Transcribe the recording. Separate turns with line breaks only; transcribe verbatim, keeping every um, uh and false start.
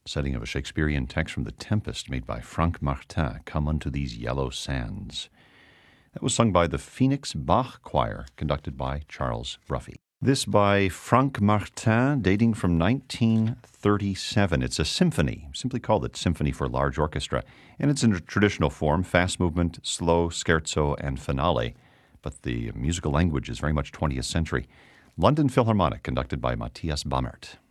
setting of a Shakespearean text from The Tempest made by Franck Martin, Come Unto These Yellow Sands. That was sung by the Phoenix Bach Choir, conducted by Charles Bruffy. This by Franck Martin, dating from nineteen thirty-seven. It's a symphony, simply called it Symphony for Large Orchestra, and it's in a traditional form, fast movement, slow, scherzo, and finale, but the musical language is very much twentieth century. London Philharmonic, conducted by Matthias Bammert.